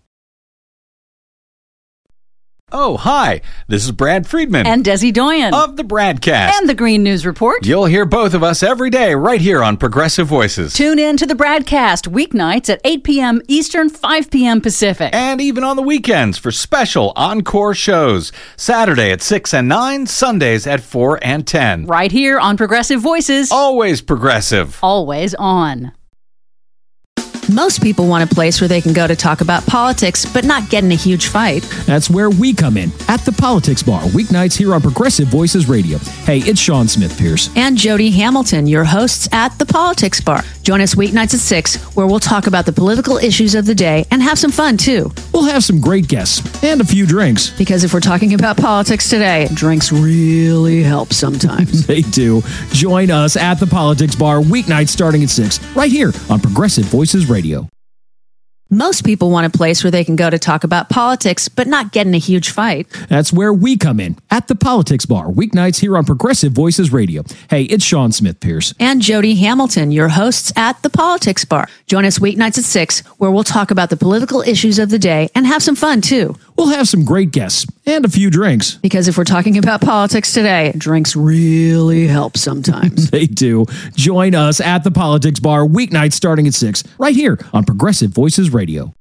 Oh, hi. This is Brad Friedman. And Desi Doyen. Of the Bradcast. And the Green News Report. You'll hear both of us every day right here on Progressive Voices. Tune in to the Bradcast weeknights at eight p.m. Eastern, five p.m. Pacific. And even on the weekends for special encore shows. Saturday at six and nine, Sundays at four and ten. Right here on Progressive Voices. Always progressive. Always on. Most people want a place where they can go to talk about politics, but not get in a huge fight. That's where we come in, at the Politics Bar, weeknights here on Progressive Voices Radio. Hey, it's Sean Smith Pierce. And Jody Hamilton, your hosts at the Politics Bar. Join us weeknights at six, where we'll talk about the political issues of the day and have some fun, too. We'll have some great guests and a few drinks. Because if we're talking about politics today, drinks really help sometimes. They do. Join us at the Politics Bar, weeknights starting at six, right here on Progressive Voices Radio. Most people want a place where they can go to talk about politics, but not get in a huge fight. That's where we come in, at the Politics Bar, weeknights here on Progressive Voices Radio. Hey, it's Sean Smith Pierce. And Jody Hamilton, your hosts at the Politics Bar. Join us weeknights at six, where we'll talk about the political issues of the day and have some fun, too. We'll have some great guests and a few drinks. Because if we're talking about politics today, drinks really help sometimes. They do. Join us at the Politics Bar, weeknights starting at six, right here on Progressive Voices Radio.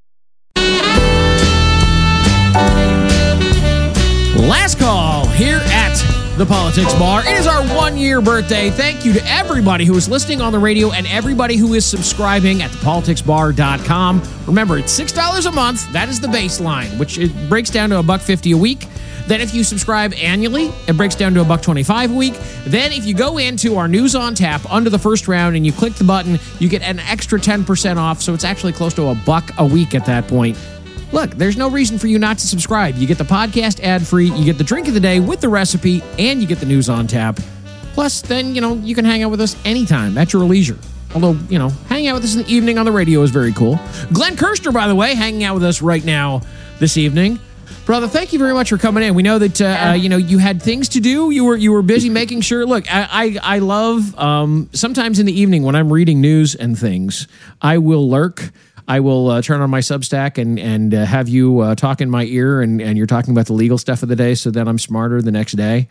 Last call here at the Politics Bar. It is our one-year birthday. Thank you to everybody who is listening on the radio and everybody who is subscribing at the politics bar dot com. Remember, it's six dollars a month. That is the baseline, which it breaks down to a buck fifty a week. Then if you subscribe annually, it breaks down to a buck twenty-five a week. Then if you go into our News on Tap under the first round and you click the button, you get an extra ten percent off. So it's actually close to a buck a week at that point. Look, there's no reason for you not to subscribe. You get the podcast ad-free, you get the drink of the day with the recipe, and you get the News on Tap. Plus, then, you know, you can hang out with us anytime at your leisure. Although, you know, hanging out with us in the evening on the radio is very cool. Glenn Kirster, by the way, hanging out with us right now this evening. Brother, thank you very much for coming in. We know that, uh, yeah. uh, you know, you had things to do. You were you were busy making sure. Look, I, I, I love, um, sometimes in the evening when I'm reading news and things, I will lurk. I will uh, turn on my Substack and and uh, have you uh, talk in my ear, and, and you're talking about the legal stuff of the day, so that I'm smarter the next day.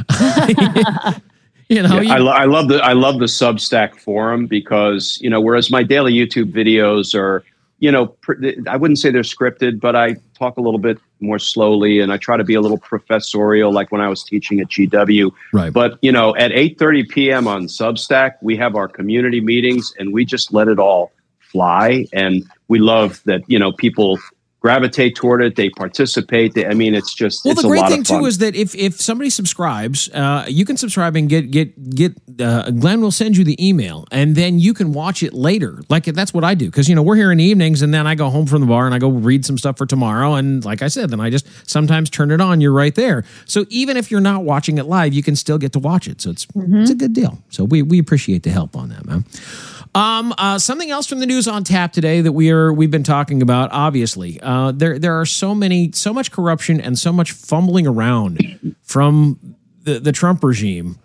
you know, yeah, you, I, lo- I love the I love the Substack forum because you know, whereas my daily YouTube videos are, you know, pr- I wouldn't say they're scripted, but I talk a little bit more slowly, and I try to be a little professorial, like when I was teaching at G W. Right. But you know, at eight thirty p.m. on Substack, we have our community meetings, and we just let it all fly, and we love that, you know, people gravitate toward it, they participate. They, I mean, it's just well. It's The a great lot thing of fun. too is that if if somebody subscribes, uh, you can subscribe and get get get. Uh, Glenn will send you the email, and then you can watch it later. Like that's what I do, because you know we're here in the evenings, and then I go home from the bar and I go read some stuff for tomorrow. And like I said, then I just sometimes turn it on. You're right there. So even if you're not watching it live, you can still get to watch it. So it's mm-hmm. it's a good deal. So we we appreciate the help on that, man. Um, uh, something else from the news on tap today that we are we've been talking about. Obviously, uh, there there are so many, so much corruption and so much fumbling around from the, the Trump regime.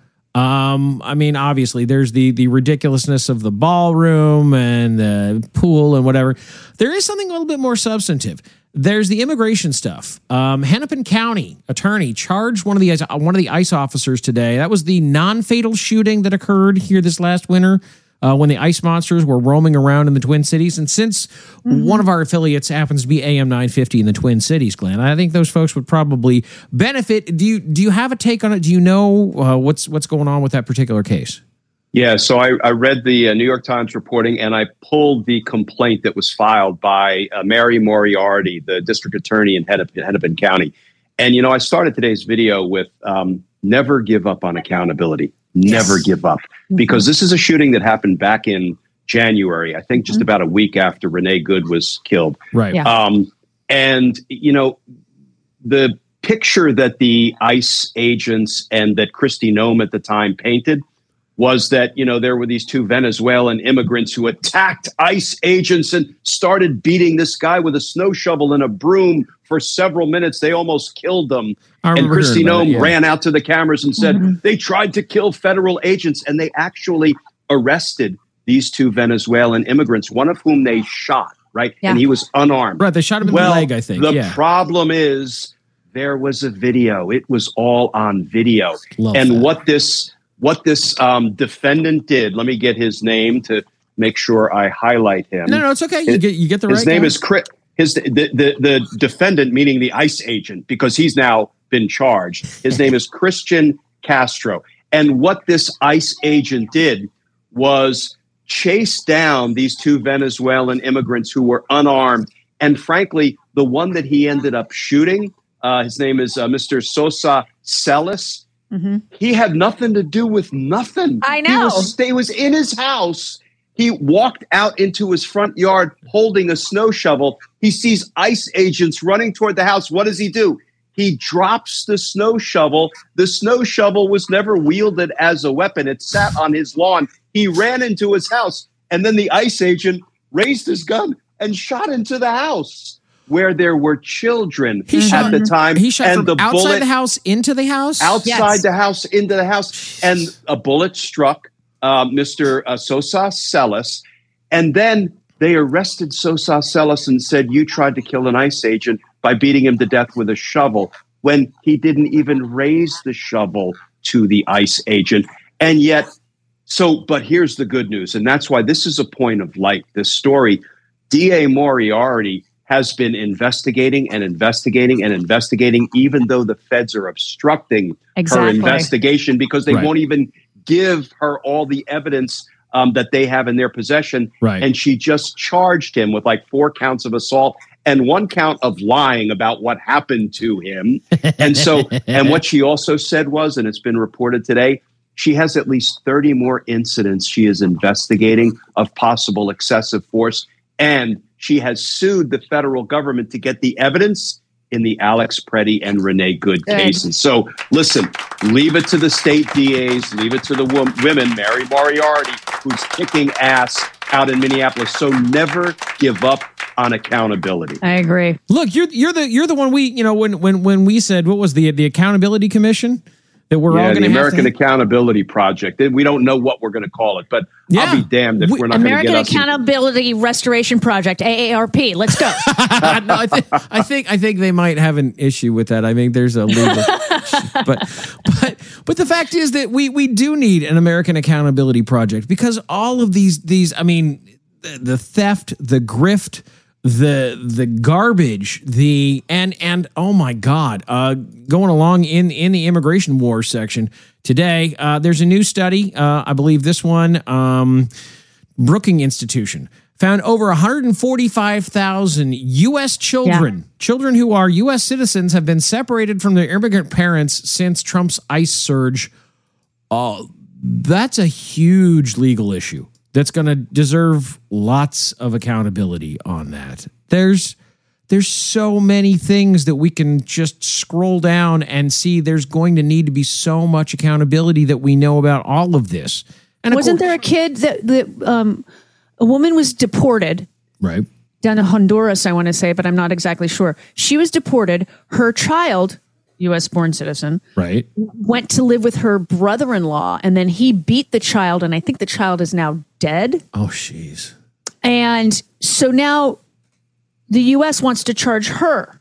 Um, I mean, obviously, there's the the ridiculousness of the ballroom and the pool and whatever. There is something a little bit more substantive. There's the immigration stuff. Um, Hennepin County attorney charged one of the one of the ICE officers today. That was the non-fatal shooting that occurred here this last winter uh, when the ICE monsters were roaming around in the Twin Cities. And since mm-hmm. one of our affiliates happens to be A M nine fifty in the Twin Cities, Glenn, I think those folks would probably benefit. Do you do you have a take on it? Do you know uh, what's what's going on with that particular case? Yeah, so I, I read the uh, New York Times reporting, and I pulled the complaint that was filed by uh, Mary Moriarty, the district attorney in Hennepin, Hennepin County. And, you know, I started today's video with um, never give up on accountability. Never yes. give up. Because this is a shooting that happened back in January, I think just mm-hmm. about a week after Renee Good was killed. Right. Yeah. Um, and, you know, the picture that the ICE agents and that Kristi Noem at the time painted was that, you know, there were these two Venezuelan immigrants who attacked ICE agents and started beating this guy with a snow shovel and a broom for several minutes. They almost killed them. And Kristi Noem yeah. ran out to the cameras and said, mm-hmm. they tried to kill federal agents, and they actually arrested these two Venezuelan immigrants, one of whom they shot, right? Yeah. And he was unarmed. Right, they shot him in well, the leg, I think. The yeah. problem is there was a video. It was all on video. Love and that. what this... What this um, defendant did, let me get his name to make sure I highlight him. No, no, it's okay. You get you get the right His name guy. is Chris. His the, the the defendant, meaning the ICE agent, because he's now been charged. His name is Christian Castro. And what this ICE agent did was chase down these two Venezuelan immigrants who were unarmed. And frankly, the one that he ended up shooting, uh, his name is uh, Mister Sosa Celis. Mm-hmm. He had nothing to do with nothing. I know. He was, he was in his house. He walked out into his front yard holding a snow shovel. He sees ICE agents running toward the house. What does he do? He drops the snow shovel. The snow shovel was never wielded as a weapon. It sat on his lawn. He ran into his house. And then the ICE agent raised his gun and shot into the house, where there were children he at shot, the time. He shot and from the outside bullet, the house into the house? Outside yes. the house, into the house. And a bullet struck uh, Mister Uh, Sosa Celis. And then they arrested Sosa Celis and said, you tried to kill an ICE agent by beating him to death with a shovel, when he didn't even raise the shovel to the ICE agent. And yet, so, but here's the good news. And that's why this is a point of light, this story. D A Moriarty has been investigating and investigating and investigating, even though the feds are obstructing exactly. her investigation because they right. won't even give her all the evidence um, that they have in their possession. Right. And she just charged him with like four counts of assault and one count of lying about what happened to him. And so, and what she also said was, and it's been reported today, she has at least thirty more incidents she is investigating of possible excessive force. And she has sued the federal government to get the evidence in the Alex Preddy and Renee Good, Good. cases. So listen, leave it to the state D As, leave it to the wo- women, Mary Moriarty, who's kicking ass out in Minneapolis. So never give up on accountability. I agree. Look, you're you're the you're the one we you know when when when we said what was the the Accountability Commission that we're yeah, all going the to American have to... Accountability Project. We don't know what we're going to call it, but Yeah. I'll be damned if We- we're not going to American get us. Accountability Restoration Project, A A R P. Let's go. no, I, th- I think I think they might have an issue with that. I think there's a legal, but but but the fact is that we we do need an American Accountability Project because all of these these I mean the, the theft, the grift, the the garbage, the and and oh my God, uh, going along in in the immigration war section today. Uh, there's a new study. Uh, I believe this one, um, Brookings Institution, found over one hundred forty-five thousand U S children, yeah. children who are U S citizens, have been separated from their immigrant parents since Trump's ICE surge. Oh, that's a huge legal issue that's going to deserve lots of accountability on that. There's there's so many things that we can just scroll down and see. There's going to need to be so much accountability that we know about all of this. And Wasn't course, there a kid that, that um, A woman was deported. Right. Down to Honduras, I want to say, but I'm not exactly sure. She was deported. Her child, U S born citizen, right, went to live with her brother-in-law, and then he beat the child, and I think the child is now dead. Oh, jeez. And so now the U S wants to charge her.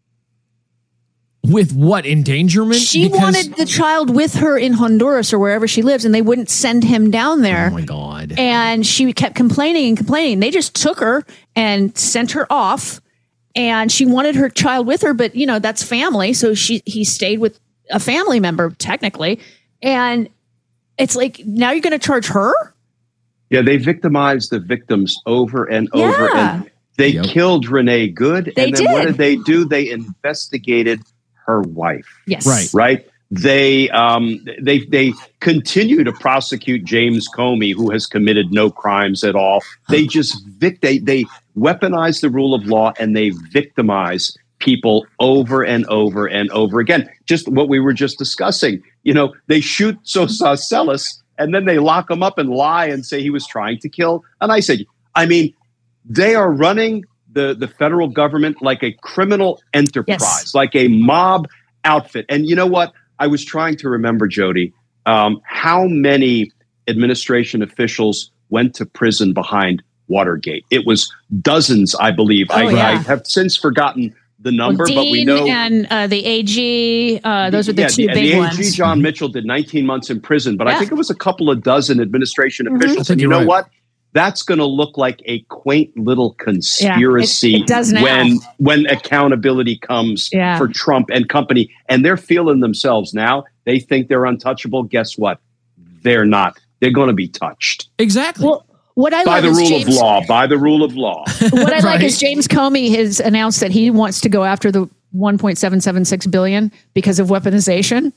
With what, endangerment? She Because- wanted the child with her in Honduras or wherever she lives, and they wouldn't send him down there. Oh, my God. And she kept complaining and complaining. They just took her and sent her off, and she wanted her child with her, but, you know, that's family. So she he stayed with a family member, technically. And it's like, now you're going to charge her? Yeah, they victimized the victims over and over. Yeah. And they Yep. killed Renee Good. They and then what did. did they do? They investigated her wife. Yes. Right. Right. They um they they continue to prosecute James Comey, who has committed no crimes at all. They just vic they they weaponize the rule of law, and they victimize people over and over and over again. Just what we were just discussing. You know, they shoot Sosceles, and then they lock him up and lie and say he was trying to kill an ICE agent. I mean, they are running the, the federal government like a criminal enterprise, Yes. like a mob outfit. And you know what? I was trying to remember, Jody, um, how many administration officials went to prison behind Watergate. It was dozens, I believe. Oh, I, yeah. I have since forgotten the number, Well, but we Dean know and uh, the A G, uh, those are the yeah, two the, big the ones. A G John Mitchell did nineteen months in prison, but I Yeah. think it was a couple of dozen administration Mhm. I officials. think And you you're know right. what? That's going to look like a quaint little conspiracy it does now. when when accountability comes Yeah. for Trump and company. And they're feeling themselves now. They think they're untouchable. Guess what? They're not. They're going to be touched Exactly. Well, what I by love the is rule James, of law. By the rule of law. What I like Right. is James Comey has announced that he wants to go after the one point seven seven six billion because of weaponization.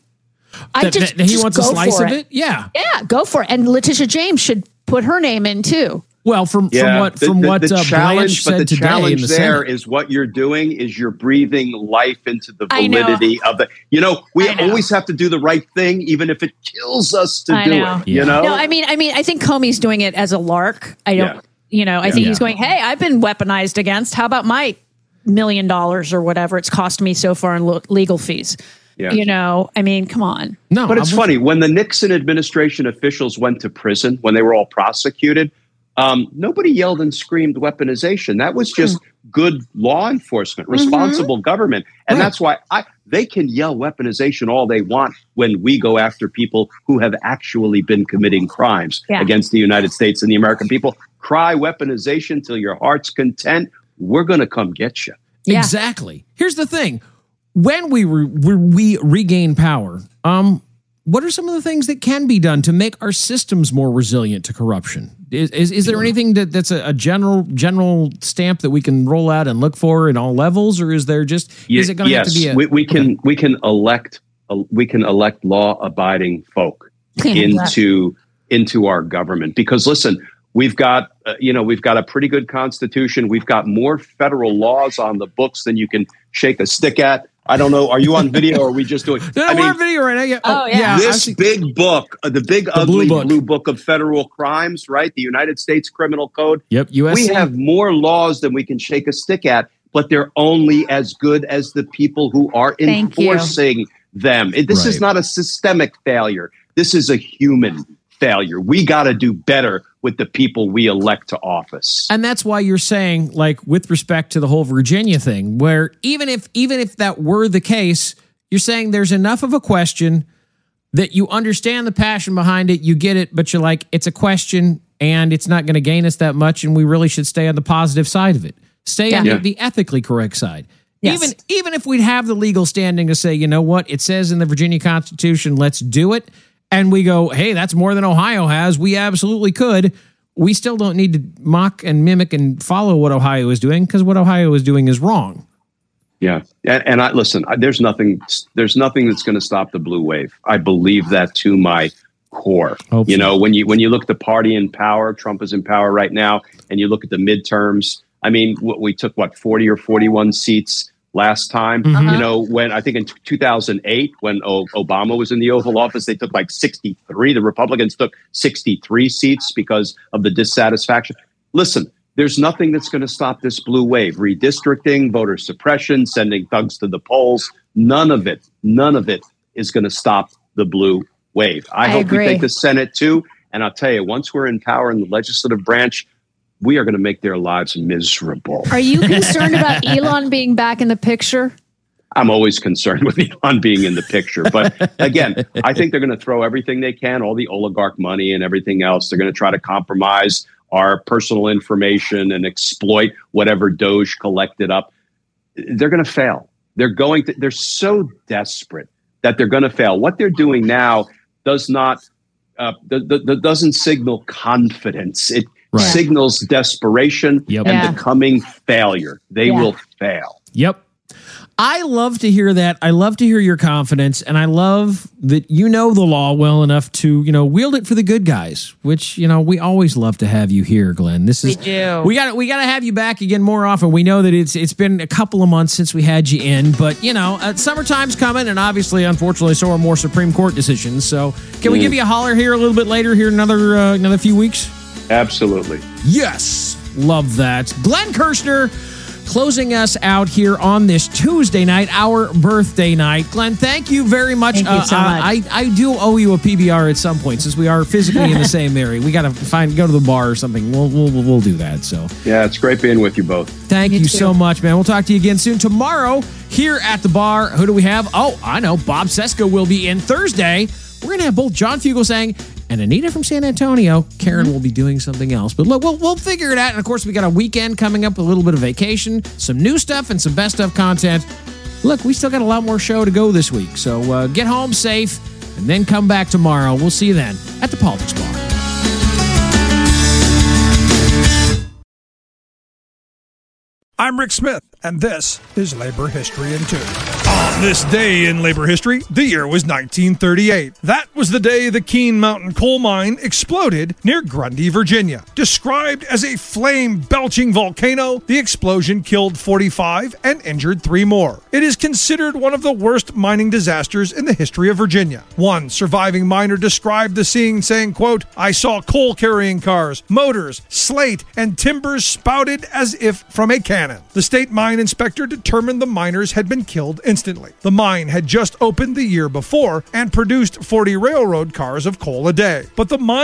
I That- just that he just wants a go slice for of it? Yeah. Yeah, go for it. And Letitia James should put her name in too. Well, from, from Yeah, what the- from the- what the uh, challenge, Blanche but said the today in challenge the there Senate. is what you're doing is you're breathing life into the I know. validity of the. You know, we I know. always have to do the right thing, even if it kills us to I do know. it. You know, No, I mean, I mean, I think Comey's doing it as a lark. I don't, Yeah. you know, I Yeah. think he's Yeah. going, hey, I've been weaponized against. How about my million dollars or whatever it's cost me so far in lo- legal fees? Yeah. You know, I mean, come on. No, but it's I'm- funny when the Nixon administration officials went to prison when they were all prosecuted. Um, nobody yelled and screamed weaponization. That was just good law enforcement, responsible government, and Right. that's why I they can yell weaponization all they want when we go after people who have actually been committing crimes Yeah. against the United States and the American people. Cry weaponization till your heart's content. We're going to come get you. Yeah. Exactly. Here's the thing: when we re- we we regain power, um, what are some of the things that can be done to make our systems more resilient to corruption? Is is, is there anything that, that's a, a general general stamp that we can roll out and look for in all levels, or is there just is it going to yes, have to be a we, we can we can elect uh, we can elect law abiding folk into into our government because listen, we've got uh, you know we've got a pretty good constitution. We've got more federal laws on the books than you can shake a stick at. I don't know. Are you on video or are we just doing? No, I we're mean, on video right now. Yeah. Oh, yeah. this I see- big book, uh, the big ugly blue blue book. book. of federal crimes, right? The United States Criminal Code. Yep. U S C. We have more laws than we can shake a stick at, but they're only as good as the people who are Thank you. enforcing them. It- This is Right. not a systemic failure. This is a human failure. We got to do better with the people we elect to office. And that's why you're saying, like, with respect to the whole Virginia thing, where even if even if that were the case, you're saying there's enough of a question that you understand the passion behind it, you get it, but you're like, it's a question and it's not going to gain us that much, and we really should stay on the positive side of it. Stay on Yeah. the, the ethically correct side. Yes. Even even if we'd have the legal standing to say, you know what, it says in the Virginia Constitution, let's do it. And we go, hey, that's more than Ohio has. We absolutely could. We still don't need to mock and mimic and follow what Ohio is doing because what Ohio is doing is wrong. Yeah, and, and I listen. I, there's nothing. There's nothing that's going to stop the blue wave. I believe that to my core. Hope you so. know, when you when you look at the party in power, Trump is in power right now, and you look at the midterms. I mean, what, we took what forty or forty-one seats last time. Mm-hmm. You know, when I think in two thousand eight, when o- Obama was in the Oval Office, they took like sixty-three. The Republicans took sixty-three seats because of the dissatisfaction. Listen, there's nothing that's going to stop this blue wave. Redistricting, voter suppression, sending thugs to the polls, none of it, none of it is going to stop the blue wave. I, I hope agree. we take the Senate too. And I'll tell you, once we're in power in the legislative branch, we are going to make their lives miserable. Are you concerned about Elon being back in the picture? I'm always concerned with Elon being in the picture. But again, I think they're going to throw everything they can, all the oligarch money and everything else. They're going to try to compromise our personal information and exploit whatever Doge collected up. They're going to fail. They're going to, they're so desperate that they're going to fail. What they're doing now does not, uh, the, the, the doesn't signal confidence. It right. signals desperation yep. and yeah. the coming failure. They yeah. will fail. Yep. I love to hear that. I love to hear your confidence, and I love that you know the law well enough to, you know, wield it for the good guys, which, you know, we always love to have you here, Glenn. This is we do. We got we got to have you back again more often. We know that it's it's been a couple of months since we had you in, but, you know, uh, summertime's coming, and obviously, unfortunately, so are more Supreme Court decisions. So, can mm. we give you a holler here a little bit later here, another uh, another few weeks? Absolutely. Yes. Love that. Glenn Kirshner, closing us out here on this Tuesday night, our birthday night. Glenn, thank you very much. Thank you uh, so much. I, I do owe you a P B R at some point since we are physically in the same area. We got to find go to the bar or something. We'll, we'll we'll do that. So yeah, it's great being with you both. Thank you, you too. so much, man. We'll talk to you again soon. Tomorrow here at the bar, who do we have? Oh, I know. Bob Cesca will be in. Thursday, we're going to have both John Fugelsang and Anita from San Antonio. Karen mm-hmm. will be doing something else. But look, we'll, we'll figure it out. And, of course, we got a weekend coming up, a little bit of vacation, some new stuff, and some best of content. Look, we still got a lot more show to go this week. So uh, get home safe and then come back tomorrow. We'll see you then at the Politics Bar. I'm Rick Smith, and this is Labor History in Two. On this day in labor history, the year was nineteen thirty-eight. That was the day the Keene Mountain coal mine exploded near Grundy, Virginia. Described as a flame-belching volcano, the explosion killed forty-five and injured three more. It is considered one of the worst mining disasters in the history of Virginia. One surviving miner described the scene saying, quote, "I saw coal-carrying cars, motors, slate, and timbers spouted as if from a cannon." The state mine inspector determined the miners had been killed instantly. The mine had just opened the year before and produced forty railroad cars of coal a day. But the mine